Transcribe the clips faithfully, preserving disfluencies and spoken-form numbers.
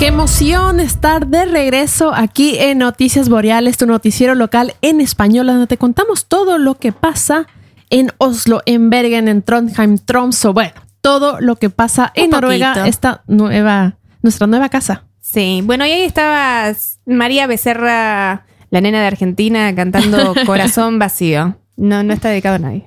Qué emoción estar de regreso aquí en Noticias Boreales, tu noticiero local en español, donde te contamos todo lo que pasa en Oslo, en Bergen, en Trondheim, Tromsø, bueno, todo lo que pasa en Noruega, esta nueva, nuestra nueva casa. Sí, bueno, y ahí estaba María Becerra, la nena de Argentina, cantando Corazón Vacío. No, no está dedicado a nadie.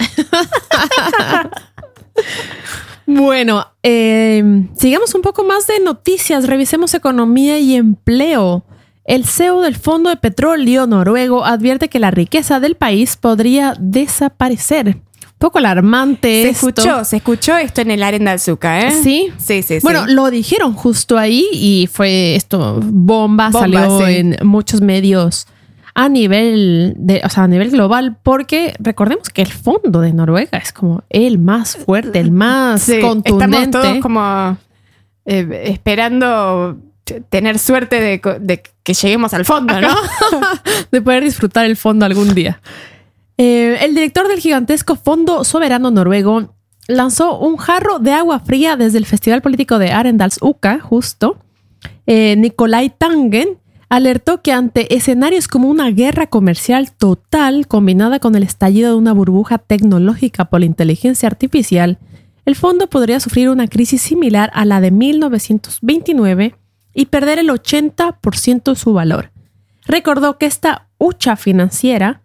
Bueno, eh, sigamos un poco más de noticias. Revisemos economía y empleo. El C E O del Fondo de Petróleo noruego advierte que la riqueza del país podría desaparecer. Un poco alarmante se esto. escuchó, se escuchó esto en el Arendalsuka, ¿eh? Sí. Sí, sí, sí. Bueno, lo dijeron justo ahí y fue esto, bomba, bomba salió sí. en muchos medios a nivel de, o sea, a nivel global, porque recordemos que el fondo de Noruega es como el más fuerte, el más sí, contundente. Estamos todos como eh, esperando tener suerte de, de que lleguemos al fondo, ¿no? De poder disfrutar el fondo algún día. Eh, el director del gigantesco Fondo Soberano Noruego lanzó un jarro de agua fría desde el Festival Político de Arendalsuka, justo. Eh, Nicolai Tangen alertó que ante escenarios como una guerra comercial total combinada con el estallido de una burbuja tecnológica por la inteligencia artificial, el fondo podría sufrir una crisis similar a la de mil novecientos veintinueve y perder el ochenta por ciento de su valor. Recordó que esta hucha financiera,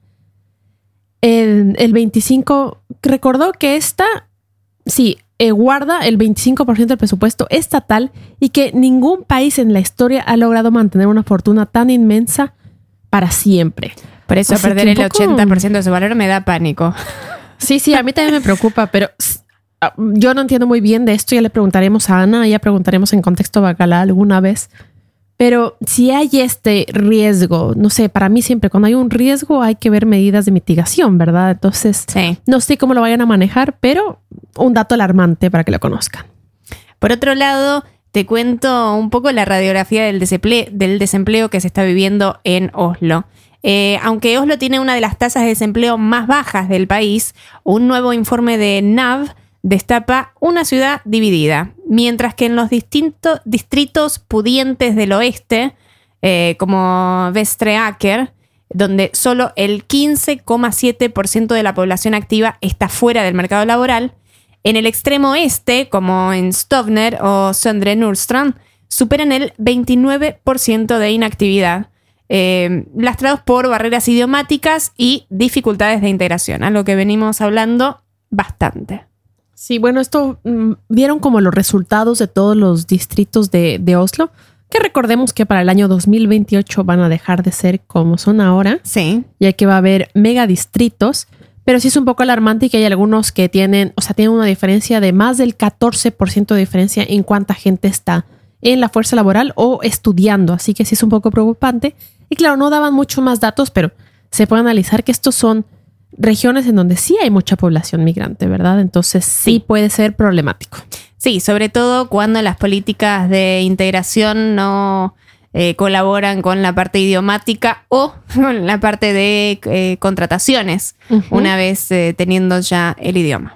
el, el veinticinco, recordó que esta, sí, Eh, guarda el veinticinco por ciento del presupuesto estatal y que ningún país en la historia ha logrado mantener una fortuna tan inmensa para siempre. Por eso Así perder el poco... ochenta por ciento de su valor me da pánico. Sí, sí, a mí también me preocupa, pero yo no entiendo muy bien de esto. Ya le preguntaremos a Ana, ya preguntaremos en contexto Bacala alguna vez. Pero si hay este riesgo, no sé, para mí siempre cuando hay un riesgo hay que ver medidas de mitigación, ¿verdad? Entonces, sí. no sé cómo lo vayan a manejar, pero un dato alarmante para que lo conozcan. Por otro lado, te cuento un poco la radiografía del desempleo, del desempleo que se está viviendo en Oslo. Eh, aunque Oslo tiene una de las tasas de desempleo más bajas del país, un nuevo informe de N A V destapa una ciudad dividida, mientras que en los distintos distritos pudientes del oeste, eh, como Vestre Aker, donde solo el quince coma siete por ciento de la población activa está fuera del mercado laboral, en el extremo oeste, como en Stovner o Søndre Nordstrand, superan el veintinueve por ciento de inactividad, eh, lastrados por barreras idiomáticas y dificultades de integración, a lo que venimos hablando bastante. Sí, bueno, esto mmm, vieron como los resultados de todos los distritos de, de Oslo, que recordemos que para el año dos mil veintiocho van a dejar de ser como son ahora. Sí. Ya que va a haber megadistritos, pero sí es un poco alarmante y que hay algunos que tienen, o sea, tienen una diferencia de más del catorce por ciento de diferencia en cuánta gente está en la fuerza laboral o estudiando. Así que sí es un poco preocupante. Y claro, no daban mucho más datos, pero se puede analizar que estos son regiones en donde sí hay mucha población migrante, ¿verdad? Entonces sí, sí puede ser problemático. Sí, sobre todo cuando las políticas de integración no eh, colaboran con la parte idiomática o con la parte de eh, contrataciones, uh-huh. una vez eh, teniendo ya el idioma.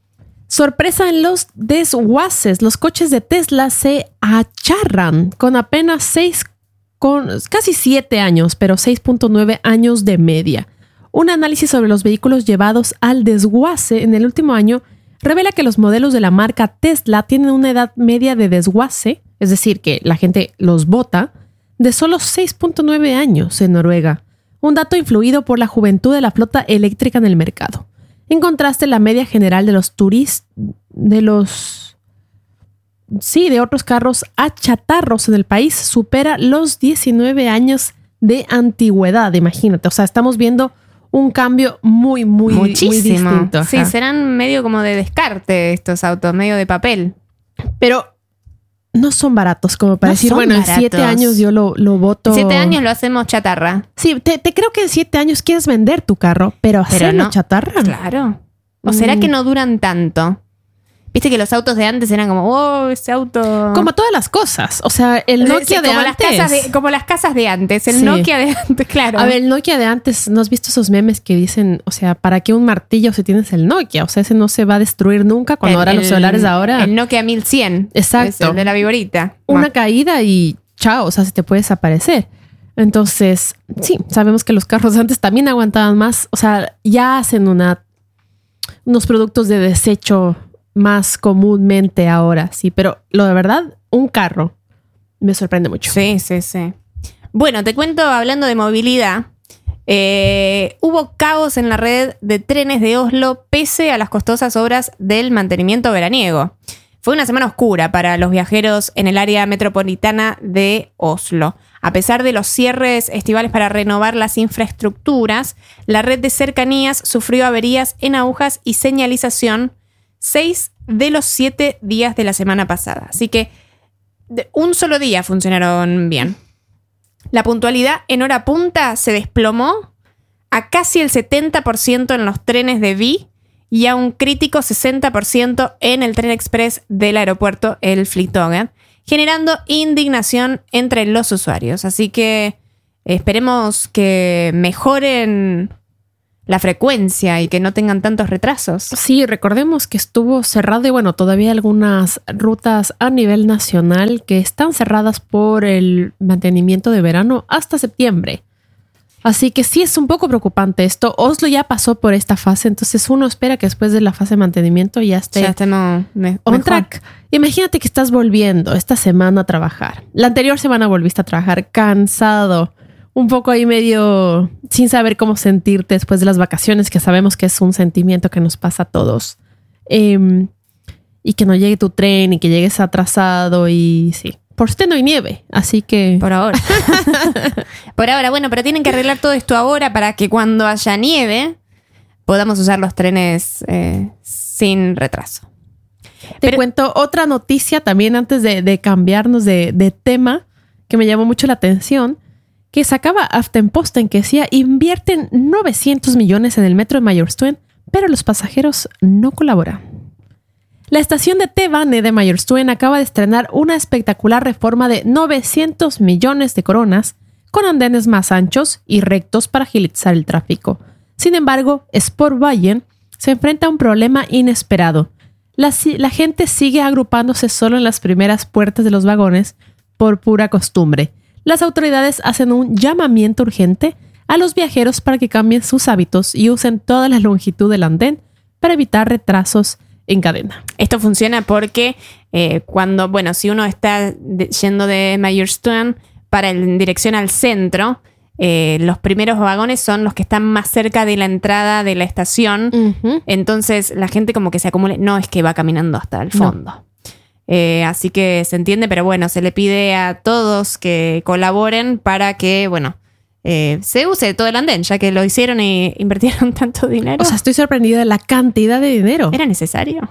Sorpresa en los desguaces. Los coches de Tesla se acharran con apenas seis, con casi siete años, pero seis punto nueve años de media. Un análisis sobre los vehículos llevados al desguace en el último año revela que los modelos de la marca Tesla tienen una edad media de desguace, es decir, que la gente los bota, de solo seis punto nueve años en Noruega, un dato influido por la juventud de la flota eléctrica en el mercado. En contraste, la media general de los turistas, de los... sí, de otros carros achatarros en el país supera los diecinueve años de antigüedad, imagínate. O sea, estamos viendo un cambio muy, muy, Muchísimo. muy distinto. Ajá. Sí, serán medio como de descarte estos autos, medio de papel. Pero no son baratos, como para no decir, bueno, baratos. en siete años yo lo, lo boto. En siete años lo hacemos chatarra. Sí, te, te creo que en siete años quieres vender tu carro, pero, pero hacerlo no. chatarra. Claro. ¿O mm. será que no duran tanto? Viste que los autos de antes eran como, oh, ese auto... Como todas las cosas. O sea, el Nokia Sí, de como antes... Las casas de, como las casas de antes. El Sí. Nokia de antes, claro. A ver, el Nokia de antes, ¿no has visto esos memes que dicen, o sea, ¿para qué un martillo si tienes el Nokia? O sea, ese no se va a destruir nunca cuando El- ahora los el- celulares de ahora... El Nokia mil cien. Exacto. Es el de la viborita. Una Bueno, caída y chao, o sea, se te puede desaparecer. Entonces, sí, sabemos que los carros de antes también aguantaban más. O sea, ya hacen una, unos productos de desecho más comúnmente ahora, sí. Pero lo de verdad, un carro me sorprende mucho. sí, sí, sí. Bueno, te cuento, hablando de movilidad, eh, hubo caos en la red de trenes de Oslo pese a las costosas obras del mantenimiento veraniego. Fue una semana oscura para los viajeros en el área metropolitana de Oslo. A pesar de los cierres estivales para renovar las infraestructuras, la red de cercanías sufrió averías en agujas y señalización seis de los siete días de la semana pasada. Así que de un solo día funcionaron bien. La puntualidad en hora punta se desplomó a casi el setenta por ciento en los trenes de Vy y a un crítico sesenta por ciento en el tren express del aeropuerto, el Flytoget, generando indignación entre los usuarios. Así que esperemos que mejoren la frecuencia y que no tengan tantos retrasos. Sí, recordemos que estuvo cerrado y bueno, todavía hay algunas rutas a nivel nacional que están cerradas por el mantenimiento de verano hasta septiembre. Así que sí es un poco preocupante esto. Oslo ya pasó por esta fase, entonces uno espera que después de la fase de mantenimiento ya esté Ya estemos me- on mejor. track. Imagínate que estás volviendo esta semana a trabajar. La anterior semana volviste a trabajar cansado, un poco ahí medio sin saber cómo sentirte después de las vacaciones, que sabemos que es un sentimiento que nos pasa a todos. Em, y que no llegue tu tren y que llegues atrasado y sí. Por suerte no hay nieve, así que... Por ahora. Por ahora, bueno, pero tienen que arreglar todo esto ahora para que cuando haya nieve podamos usar los trenes eh, sin retraso. Te Pero- cuento otra noticia también antes de, de cambiarnos de, de tema que me llamó mucho la atención, que sacaba Aftenposten que decía invierten novecientos millones en el metro de Majorstuen, pero los pasajeros no colaboran. La estación de T-Bane de Majorstuen acaba de estrenar una espectacular reforma de novecientos millones de coronas con andenes más anchos y rectos para agilizar el tráfico. Sin embargo, Sportveien se enfrenta a un problema inesperado. La, si- la gente sigue agrupándose solo en las primeras puertas de los vagones por pura costumbre. Las autoridades hacen un llamamiento urgente a los viajeros para que cambien sus hábitos y usen toda la longitud del andén para evitar retrasos en cadena. Esto funciona porque eh, cuando, bueno, si uno está de- yendo de Majorstuen para el- en dirección al centro, eh, los primeros vagones son los que están más cerca de la entrada de la estación. Ujú. Entonces la gente como que se acumula. No es que va caminando hasta el No. fondo. Eh, así que se entiende, pero bueno, se le pide a todos que colaboren para que, bueno, eh, se use todo el andén, ya que lo hicieron y invirtieron tanto dinero. O sea, estoy sorprendida de la cantidad de dinero. ¿era necesario?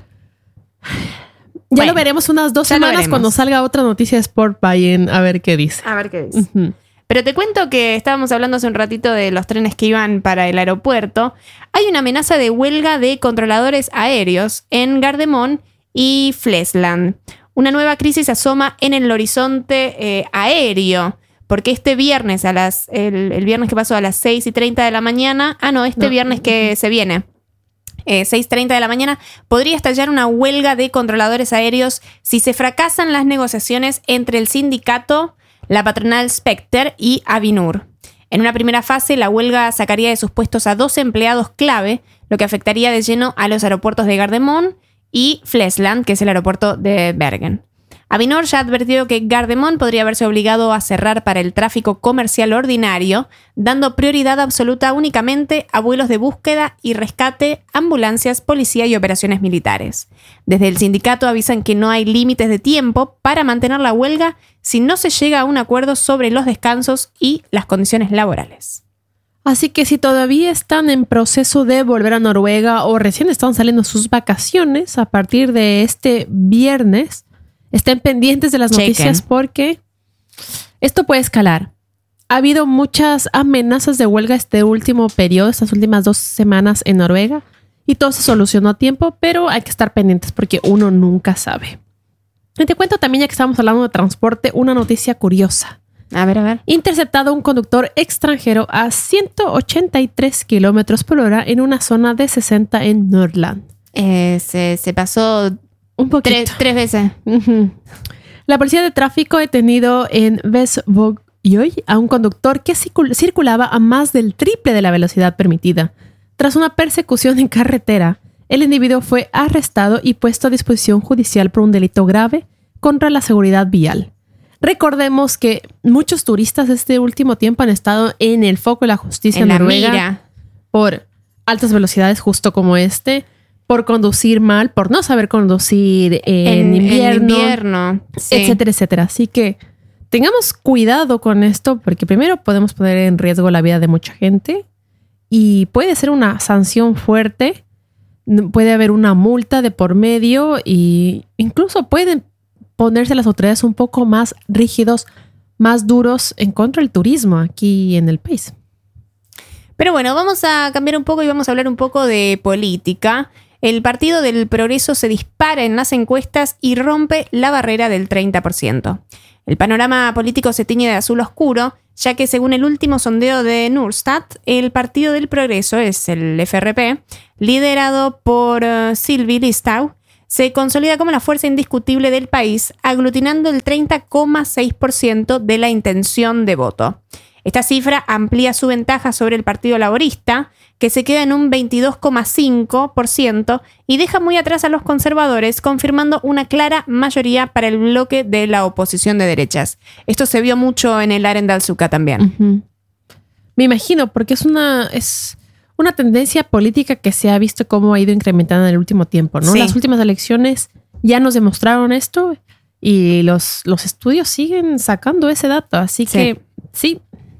Ya bueno, lo veremos unas dos ya lo semanas veremos. cuando salga otra noticia de Sportveien a ver qué dice. A ver qué dice. Ujú. Pero te cuento que estábamos hablando hace un ratito de los trenes que iban para el aeropuerto. Hay una amenaza de huelga de controladores aéreos en Gardemón y Flesland. Una nueva crisis asoma en el horizonte eh, aéreo. Porque este viernes, a las, el, el viernes que pasó a las seis y treinta de la mañana, ah no, este No. viernes que se viene, eh, seis y treinta de la mañana, podría estallar una huelga de controladores aéreos si se fracasan las negociaciones entre el sindicato, la patronal Specter y Avinur. En una primera fase, la huelga sacaría de sus puestos a dos empleados clave, lo que afectaría de lleno a los aeropuertos de Gardemón y Flesland, que es el aeropuerto de Bergen. Avinor ya advirtió que Gardemón podría verse obligado a cerrar para el tráfico comercial ordinario, dando prioridad absoluta únicamente a vuelos de búsqueda y rescate, ambulancias, policía y operaciones militares. Desde el sindicato avisan que no hay límites de tiempo para mantener la huelga si no se llega a un acuerdo sobre los descansos y las condiciones laborales. Así que si todavía están en proceso de volver a Noruega o recién están saliendo sus vacaciones a partir de este viernes, estén pendientes de las Chequen. noticias porque esto puede escalar. Ha habido muchas amenazas de huelga este último periodo, estas últimas dos semanas en Noruega, y todo se solucionó a tiempo, pero hay que estar pendientes porque uno nunca sabe. Y te cuento también, ya que estamos hablando de transporte, una noticia curiosa. A ver, a ver. Interceptado un conductor extranjero a ciento ochenta y tres kilómetros por hora en una zona de sesenta en Nordland. Eh, se, se pasó Un poquito. tres, tres veces. Uh-huh. La policía de tráfico ha detenido en Vestvågøy a un conductor que circul- circulaba a más del triple de la velocidad permitida. Tras una persecución en carretera, el individuo fue arrestado y puesto a disposición judicial por un delito grave contra la seguridad vial. Recordemos que muchos turistas este último tiempo han estado en el foco de la justicia En la noruega mira. por altas velocidades, justo como este, por conducir mal, por no saber conducir en, En invierno, en invierno. Sí. etcétera, etcétera. Así que tengamos cuidado con esto, porque primero podemos poner en riesgo la vida de mucha gente y puede ser una sanción fuerte, puede haber una multa de por medio y incluso pueden ponerse las autoridades un poco más rígidos, más duros en contra del turismo aquí en el país. Pero bueno, vamos a cambiar un poco y vamos a hablar un poco de política. El Partido del Progreso se dispara en las encuestas y rompe la barrera del treinta por ciento. El panorama político se tiñe de azul oscuro, ya que según el último sondeo de Norstat, el Partido del Progreso, es el F R P, liderado por uh, Sylvi Listhaug, se consolida como la fuerza indiscutible del país, aglutinando el treinta coma seis por ciento de la intención de voto. Esta cifra amplía su ventaja sobre el Partido Laborista, que se queda en un veintidós coma cinco por ciento y deja muy atrás a los conservadores, confirmando una clara mayoría para el bloque de la oposición de derechas. Esto se vio mucho en el Arendalsuka también. Uh-huh. Me imagino, porque es una, es una tendencia política que se ha visto cómo ha ido incrementando en el último tiempo, ¿no? Sí. Las últimas elecciones ya nos demostraron esto y los, los estudios siguen sacando ese dato. Así Sí. que sí.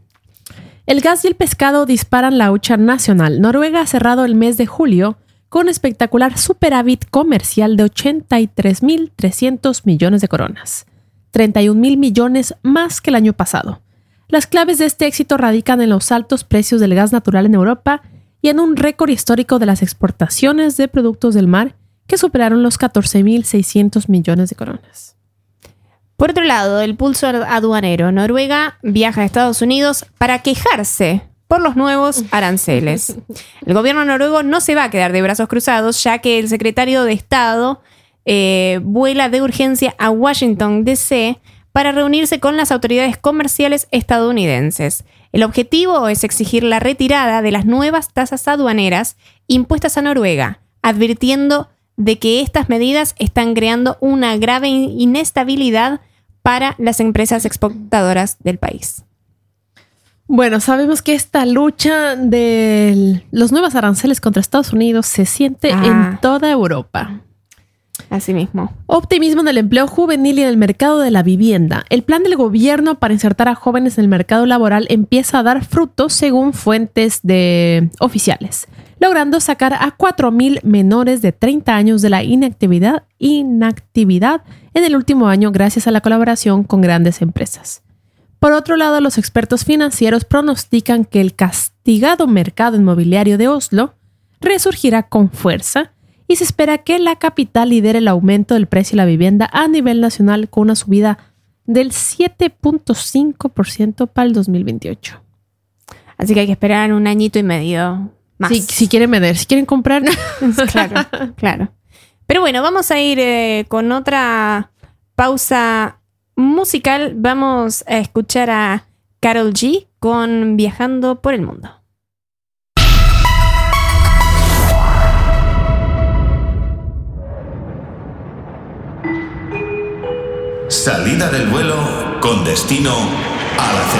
El gas y el pescado disparan la hucha nacional. Noruega ha cerrado el mes de julio con un espectacular superávit comercial de ochenta y tres mil trescientos millones de coronas, treinta y un mil millones más que el año pasado. Las claves de este éxito radican en los altos precios del gas natural en Europa y en un récord histórico de las exportaciones de productos del mar que superaron los catorce mil seiscientos millones de coronas. Por otro lado, el pulso aduanero. Noruega viaja a Estados Unidos para quejarse por los nuevos aranceles. El gobierno noruego no se va a quedar de brazos cruzados, ya que el secretario de Estado eh, vuela de urgencia a Washington, D C para reunirse con las autoridades comerciales estadounidenses. El objetivo es exigir la retirada de las nuevas tasas aduaneras impuestas a Noruega, advirtiendo de que estas medidas están creando una grave inestabilidad para las empresas exportadoras del país. Bueno, sabemos que esta lucha de los nuevos aranceles contra Estados Unidos se siente Ah. en toda Europa. Así mismo. Optimismo en el empleo juvenil y en el mercado de la vivienda. El plan del gobierno para insertar a jóvenes en el mercado laboral empieza a dar frutos según fuentes de oficiales, logrando sacar a cuatro mil menores de treinta años de la inactividad, inactividad en el último año gracias a la colaboración con grandes empresas. Por otro lado, los expertos financieros pronostican que el castigado mercado inmobiliario de Oslo resurgirá con fuerza y se espera que la capital lidere el aumento del precio de la vivienda a nivel nacional con una subida del siete punto cinco por ciento para el dos mil veintiocho. Así que hay que esperar un añito y medio más. Si, si quieren vender, si quieren comprar. Claro, claro. Pero bueno, vamos a ir eh, con otra pausa musical. Vamos a escuchar a Karol G con Viajando por el Mundo. Salida del vuelo con destino a la